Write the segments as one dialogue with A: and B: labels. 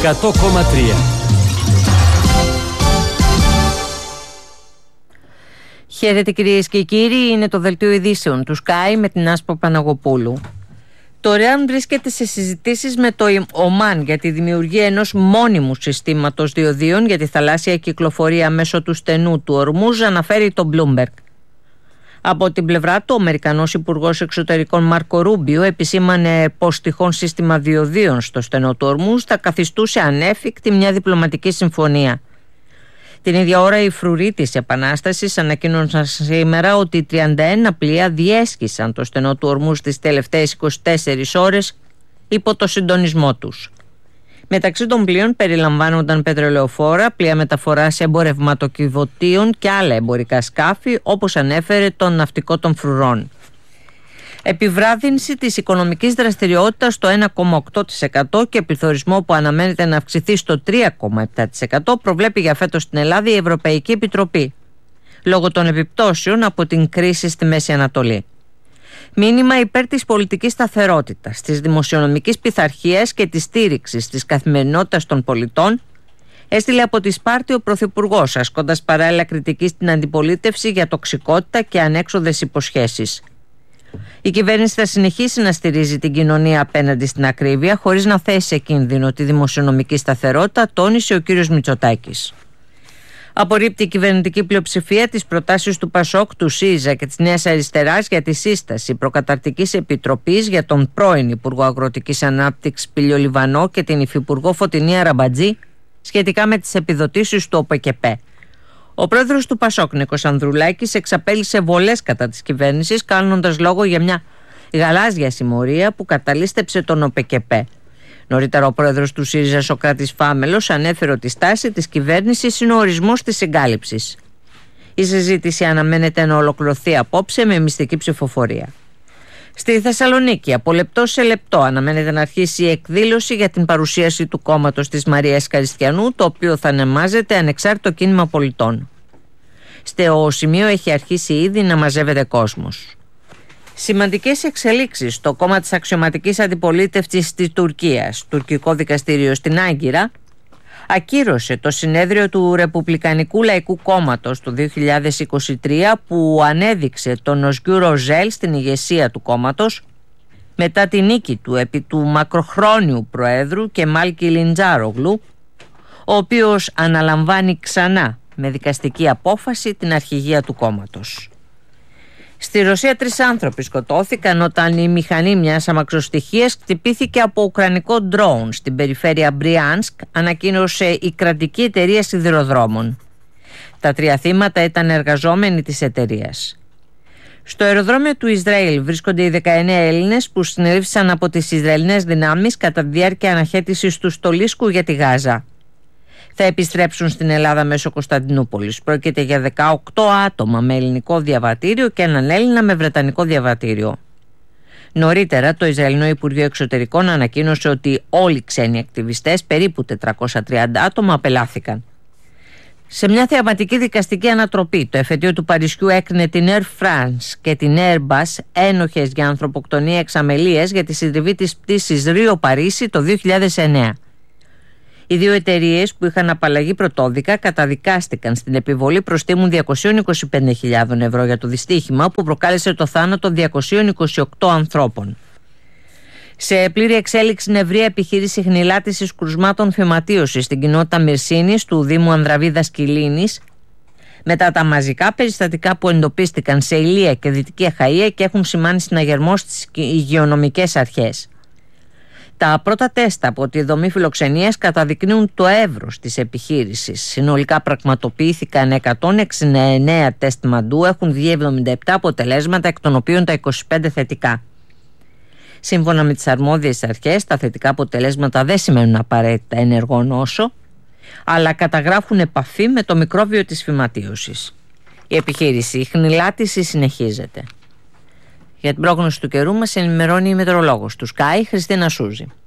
A: 100,3.
B: Χαίρετε κυρίες και κύριοι, είναι το δελτίο ειδήσεων του Sky με την Άσπα Παναγοπούλου. Το ΡΕΑΝ βρίσκεται σε συζητήσεις με το Ομάν για τη δημιουργία ενός μόνιμου συστήματος διοδίων για τη θαλάσσια κυκλοφορία μέσω του στενού του Ορμούζ, αναφέρει το Bloomberg. Από την πλευρά του, ο Αμερικανός Υπουργός Εξωτερικών Μάρκο Ρούμπιο επισήμανε πως τυχόν σύστημα διοδίων στο στενό του Ορμούζ θα καθιστούσε ανέφικτη μια διπλωματική συμφωνία. Την ίδια ώρα, οι φρουροί της Επανάστασης ανακοίνωσαν σήμερα ότι 31 πλοία διέσχισαν το στενό του Ορμούζ τις τελευταίες 24 ώρες υπό το συντονισμό τους. Μεταξύ των πλοίων περιλαμβάνονταν πετρελαιοφόρα, πλοία μεταφοράς εμπορευματοκιβωτίων και άλλα εμπορικά σκάφη, όπως ανέφερε το ναυτικό των φρουρών. Επιβράδυνση της οικονομικής δραστηριότητας στο 1,8% και πληθωρισμό που αναμένεται να αυξηθεί στο 3,7% προβλέπει για φέτος στην Ελλάδα η Ευρωπαϊκή Επιτροπή, λόγω των επιπτώσεων από την κρίση στη Μέση Ανατολή. Μήνυμα υπέρ της πολιτικής σταθερότητας, της δημοσιονομικής πειθαρχίας και της στήριξης της καθημερινότητας των πολιτών έστειλε από τη Σπάρτη ο Πρωθυπουργός, ασκώντας παράλληλα κριτική στην αντιπολίτευση για τοξικότητα και ανέξοδες υποσχέσεις. Η κυβέρνηση θα συνεχίσει να στηρίζει την κοινωνία απέναντι στην ακρίβεια, χωρίς να θέσει σε κίνδυνο τη δημοσιονομική σταθερότητα, τόνισε ο κ. Μητσοτάκης. Απορρίπτει η κυβερνητική πλειοψηφία τις προτάσεις του ΠΑΣΟΚ, του ΣΥΡΙΖΑ και της Νέας Αριστεράς για τη σύσταση προκαταρκτικής επιτροπής για τον πρώην Υπουργό Αγροτικής Ανάπτυξης Πήλιο Λιβανό και την Υφυπουργό Φωτεινία Ραμπατζή σχετικά με τις επιδοτήσεις του ΟΠΕΚΕΠΕ. Ο πρόεδρος του ΠΑΣΟΚ, Νίκος Ανδρουλάκης, εξαπέλυσε βολές κατά της κυβέρνησης, κάνοντας λόγο για μια γαλάζια συμμορία που καταλήστεψε τον ΟΠΕΚΕΠΕ. Νωρίτερα, ο πρόεδρος του ΣΥΡΙΖΑ, Σωκράτης Φάμελος, ανέφερε ότι η στάση της κυβέρνησης είναι ο ορισμός της συγκάλυψης. Η συζήτηση αναμένεται να ολοκληρωθεί απόψε με μυστική ψηφοφορία. Στη Θεσσαλονίκη, από λεπτό σε λεπτό, αναμένεται να αρχίσει η εκδήλωση για την παρουσίαση του κόμματος της Μαρίας Καριστιανού, το οποίο θα ονομάζεται Ανεξάρτητο Κίνημα Πολιτών. Στο σημείο έχει αρχίσει ήδη να μαζεύεται κόσμος. Σημαντικές εξελίξεις στο κόμμα της αξιωματικής αντιπολίτευσης της Τουρκίας. Τουρκικό δικαστήριο στην Άγκυρα ακύρωσε το συνέδριο του Ρεπουμπλικανικού Λαϊκού Κόμματος το 2023 που ανέδειξε τον Οσγκούρ Οζέλ στην ηγεσία του κόμματος μετά τη νίκη του επί του μακροχρόνιου προέδρου Κεμάλ Κιλιντζάρογλου, ο οποίος αναλαμβάνει ξανά με δικαστική απόφαση την αρχηγία του κόμματος. Στη Ρωσία 3 άνθρωποι σκοτώθηκαν όταν η μηχανή μιας αμαξοστοιχίας χτυπήθηκε από ουκρανικό ντρόουν στην περιφέρεια Μπριάνσκ, ανακοίνωσε η κρατική εταιρεία σιδηροδρόμων. Τα 3 θύματα ήταν εργαζόμενοι της εταιρείας. Στο αεροδρόμιο του Ισραήλ βρίσκονται οι 19 Έλληνες που συνελήφθησαν από τις Ισραηλινές δυνάμεις κατά τη διάρκεια αναχέτησης του στολίσκου για τη Γάζα. Θα επιστρέψουν στην Ελλάδα μέσω Κωνσταντινούπολης. Πρόκειται για 18 άτομα με ελληνικό διαβατήριο και έναν Έλληνα με βρετανικό διαβατήριο. Νωρίτερα, το Ισραηλινό Υπουργείο Εξωτερικών ανακοίνωσε ότι όλοι οι ξένοι ακτιβιστές, περίπου 430 άτομα, απελάθηκαν. Σε μια θεαματική δικαστική ανατροπή, το εφετείο του Παρισιού έκρινε την Air France και την Airbus ένοχες για ανθρωποκτονία εξαμελίας για τη συντριβή της πτήσης Ρίο-Παρίσι το 2009. Οι 2 εταιρείες που είχαν απαλλαγή πρωτόδικα καταδικάστηκαν στην επιβολή προστίμου 225.000 ευρώ για το δυστύχημα που προκάλεσε το θάνατο 228 ανθρώπων. Σε πλήρη εξέλιξη είναι ευρεία επιχείρηση χνηλάτησης κρουσμάτων φυματίωσης στην κοινότητα Μυρσίνης του Δήμου Ανδραβίδας Κιλίνης μετά τα μαζικά περιστατικά που εντοπίστηκαν σε Ηλία και Δυτική Αχαΐα και έχουν σημάνει συναγερμό στις υγειονομικές αρχές. Τα πρώτα τεστ από τη δομή φιλοξενίας καταδεικνύουν το εύρος της επιχείρησης. Συνολικά πραγματοποιήθηκαν 169 τεστ μαντού, έχουν βγει 77 αποτελέσματα, εκ των οποίων τα 25 θετικά. Σύμφωνα με τις αρμόδιες αρχές, τα θετικά αποτελέσματα δεν σημαίνουν απαραίτητα ενεργό νόσο, αλλά καταγράφουν επαφή με το μικρόβιο της φυματίωσης. Η επιχείρηση η χνηλάτηση συνεχίζεται. Για την πρόγνωση του καιρού μας ενημερώνει η μετεωρολόγος του Sky, Χριστίνα Σούζη.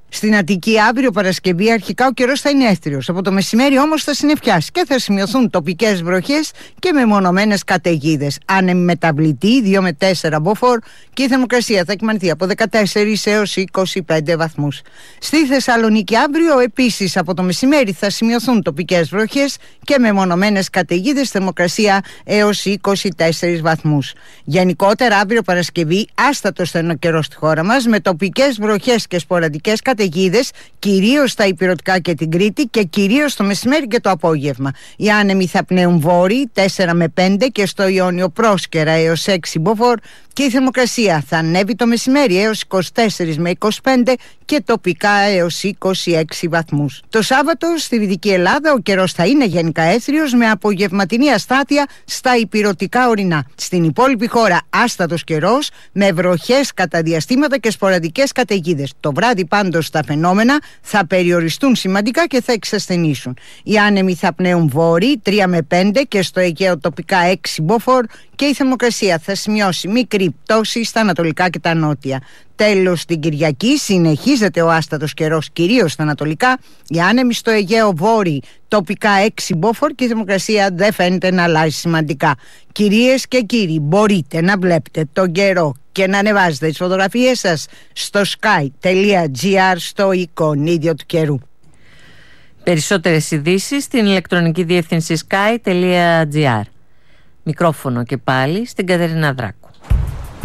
A: Στην Αττική αύριο Παρασκευή αρχικά ο καιρός θα είναι έθριος. Από το μεσημέρι όμως θα συννεφιάσει και θα σημειωθούν τοπικές βροχές και μεμονωμένες καταιγίδες. Άνεμη μεταβλητή 2 με 4 μποφόρ και η θερμοκρασία θα κυμανθεί από 14 έως 25 βαθμούς. Στη Θεσσαλονίκη αύριο επίσης από το μεσημέρι θα σημειωθούν τοπικές βροχές και μεμονωμένες καταιγίδες, θερμοκρασία έως 24 βαθμούς. Γενικότερα αύριο Παρασκευή άστατος θα είναι ο καιρός στη χώρα μας με τοπικές βροχές και σποραδικές καταιγίδες, κυρίως στα ηπειρωτικά και την Κρήτη και κυρίως το μεσημέρι και το απόγευμα. Οι άνεμοι θα πνέουν βόρειοι 4 με 5 και στο Ιόνιο πρόσκαιρα έως 6 μποφόρ και η θερμοκρασία θα ανέβει το μεσημέρι έως 24 με 25 και τοπικά έως 26 βαθμούς. Το Σάββατο στη Δυτική Ελλάδα ο καιρός θα είναι γενικά έθριος με απογευματινή αστάθεια στα ηπειρωτικά ορεινά. Στην υπόλοιπη χώρα άστατος καιρός με βροχές κατά διαστήματα και σποραδικές καταιγίδες. Το βράδυ πάντως τα φαινόμενα θα περιοριστούν σημαντικά και θα εξασθενήσουν. Οι άνεμοι θα πνέουν βόρειοι 3 με 5 και στο Αιγαίο τοπικά 6 μποφόρ και η θερμοκρασία θα σημειώσει μικρή πτώση στα ανατολικά και τα νότια. Τέλος, την Κυριακή συνεχίζεται ο άστατος καιρός κυρίως στα ανατολικά. Οι άνεμοι στο Αιγαίο βόρειοι τοπικά 6 μποφόρ και η θερμοκρασία δεν φαίνεται να αλλάζει σημαντικά. Κυρίες και κύριοι, μπορείτε να βλέπετε τον καιρό και να ανεβάζετε τις φωτογραφίες σας στο sky.gr στο εικονίδιο του καιρού.
B: Περισσότερες ειδήσεις στην ηλεκτρονική διεύθυνση sky.gr. Μικρόφωνο και πάλι στην Κατερίνα Δράκου.